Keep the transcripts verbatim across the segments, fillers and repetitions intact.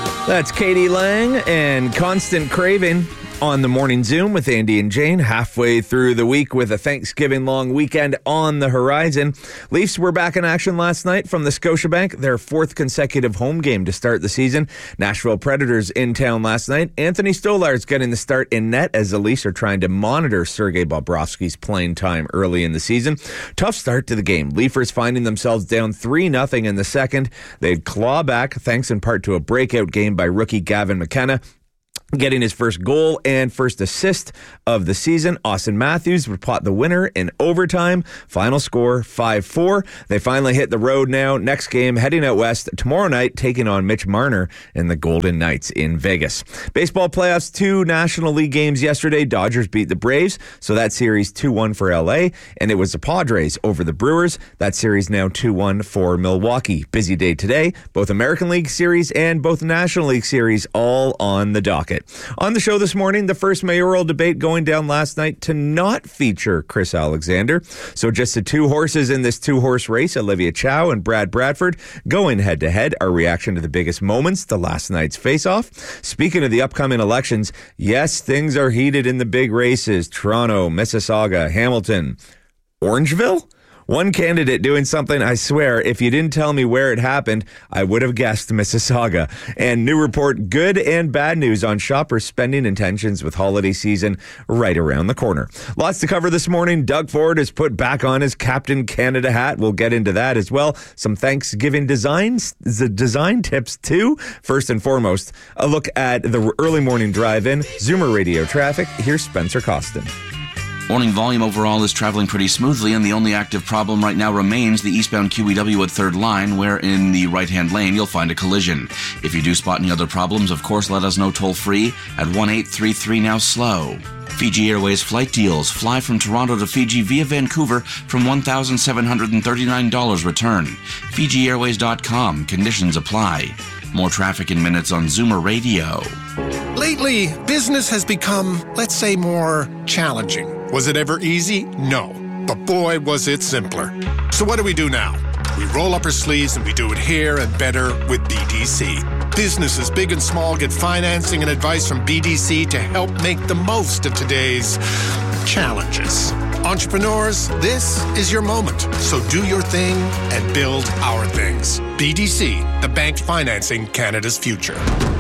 That's Katie Lang and Constant Craving on the Morning Zoom with Andy and Jane, halfway through the week with a Thanksgiving long weekend on the horizon. Leafs were back in action last night from the Scotiabank, their fourth consecutive home game to start the season. Nashville Predators in town last night. Anthony Stolarz getting the start in net as the Leafs are trying to monitor Sergei Bobrovsky's playing time early in the season. Tough start to the game. Leafers finding themselves down three nothing in the second. They'd claw back thanks in part to a breakout game by rookie Gavin McKenna, getting his first goal and first assist of the season. Auston Matthews would pot the winner in overtime. Final score five four. They finally hit the road now. Next game heading out west tomorrow night, taking on Mitch Marner and the Golden Knights in Vegas. Baseball playoffs, two National League games yesterday. Dodgers beat the Braves, so that series two one for L A, and it was the Padres over the Brewers. That series now two one for Milwaukee. Busy day today. Both American League Series and both National League Series all on the docket. On the show this morning, the first mayoral debate going down last night to not feature Chris Alexander. So just the two horses in this two-horse race, Olivia Chow and Brad Bradford, going head-to-head. Our reaction to the biggest moments to last night's face-off. Speaking of the upcoming elections, yes, things are heated in the big races. Toronto, Mississauga, Hamilton, Orangeville? One candidate doing something, I swear, if you didn't tell me where it happened, I would have guessed Mississauga. And new report, good and bad news on shoppers' spending intentions with holiday season right around the corner. Lots to cover this morning. Doug Ford has put back on his Captain Canada hat. We'll get into that as well. Some Thanksgiving designs, the design tips too. First and foremost, a look at the early morning drive-in. Zoomer Radio traffic. Here's Spencer Costin. Morning volume overall is traveling pretty smoothly, and the only active problem right now remains the eastbound Q E W at third line, where in the right-hand lane you'll find a collision. If you do spot any other problems, of course, let us know toll-free at one eight three three now slow. Fiji Airways flight deals. Fly from Toronto to Fiji via Vancouver from one thousand seven hundred thirty-nine dollars return. Fiji Airways dot com. Conditions apply. More traffic in minutes on Zoomer Radio. Lately, business has become, let's say, more challenging. Was it ever easy? No. But boy, was it simpler. So what do we do now? We roll up our sleeves and we do it here and better with B D C. Businesses big and small get financing and advice from B D C to help make the most of today's challenges. Entrepreneurs, this is your moment. So do your thing and build our things. B D C, the bank financing Canada's future.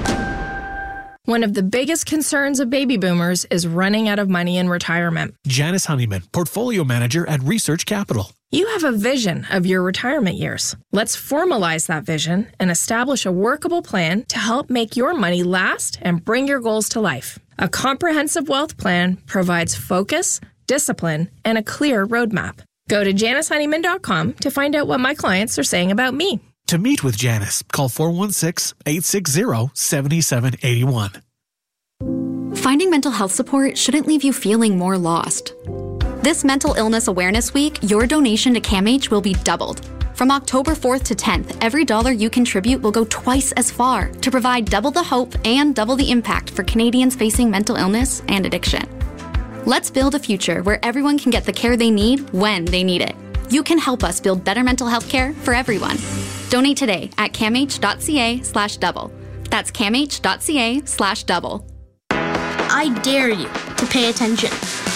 One of the biggest concerns of baby boomers is running out of money in retirement. Janice Honeyman, Portfolio Manager at Research Capital. You have a vision of your retirement years. Let's formalize that vision and establish a workable plan to help make your money last and bring your goals to life. A comprehensive wealth plan provides focus, discipline, and a clear roadmap. Go to janice honeyman dot com to find out what my clients are saying about me. To meet with Janice, call four one six, eight six zero, seven seven eight one. Finding mental health support shouldn't leave you feeling more lost. This Mental Illness Awareness Week, your donation to CAMH will be doubled. From October fourth to tenth, every dollar you contribute will go twice as far to provide double the hope and double the impact for Canadians facing mental illness and addiction. Let's build a future where everyone can get the care they need when they need it. You can help us build better mental health care for everyone. Donate today at camh.ca slash double. That's camh.ca slash double. I dare you to pay attention.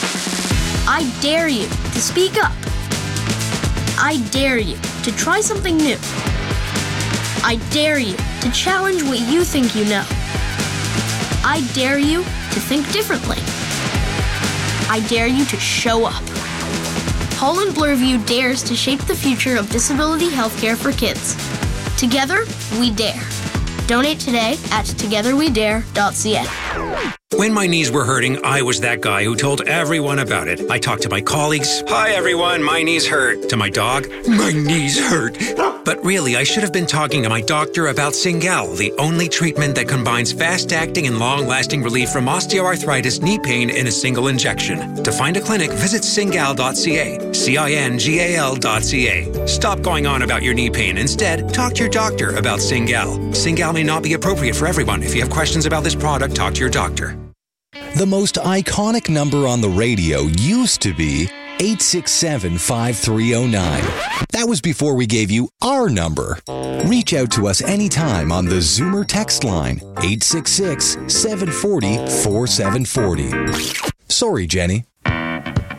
I dare you to speak up. I dare you to try something new. I dare you to challenge what you think you know. I dare you to think differently. I dare you to show up. Holland Bloorview dares to shape the future of disability healthcare for kids. Together, we dare. Donate today at together we dare dot c a. When my knees were hurting, I was that guy who told everyone about it. I talked to my colleagues. Hi, everyone. My knees hurt. To my dog. My knees hurt. But really, I should have been talking to my doctor about Cingal, the only treatment that combines fast-acting and long-lasting relief from osteoarthritis knee pain in a single injection. To find a clinic, visit cingal dot c a. C I N G A L dot C A. Stop going on about your knee pain. Instead, talk to your doctor about Cingal. Cingal may not be appropriate for everyone. If you have questions about this product, talk to your doctor. The most iconic number on the radio used to be eight six seven, five three zero nine. That was before we gave you our number. Reach out to us anytime on the Zoomer text line, eight six six, seven four zero, four seven four zero. Sorry, Jenny.